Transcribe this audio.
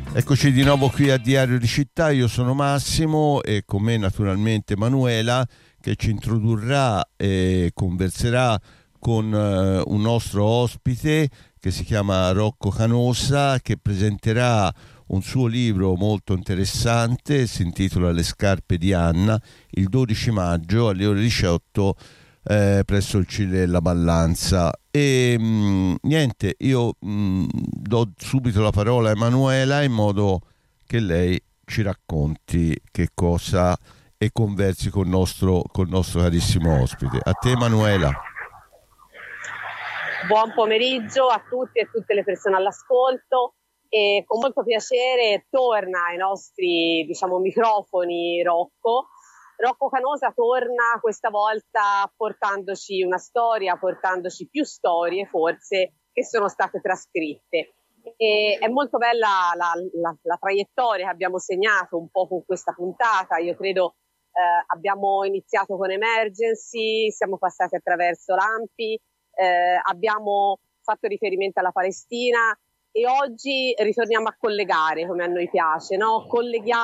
Eccoci di nuovo qui a Diario di Città, io sono Massimo e con me naturalmente Manuela che ci introdurrà e converserà con un nostro ospite che si chiama Rocco Canosa, che presenterà un suo libro molto interessante, si intitola Le scarpe di Anna, il 12 maggio alle ore 18 presso il Cile della Ballanza. E niente, io do subito la parola a Emanuela in modo che lei ci racconti che cosa e conversi col nostro carissimo ospite. A te, Emanuela. Buon pomeriggio a tutti e tutte le persone all'ascolto e con molto piacere torna ai nostri microfoni Rocco Canosa torna questa volta portandoci una storia, portandoci più storie forse che sono state trascritte. E è molto bella la traiettoria che abbiamo segnato un po' con questa puntata. Io credo abbiamo iniziato con Emergency, siamo passati attraverso Lampi, abbiamo fatto riferimento alla Palestina e oggi ritorniamo a collegare come a noi piace, no? Colleghiamo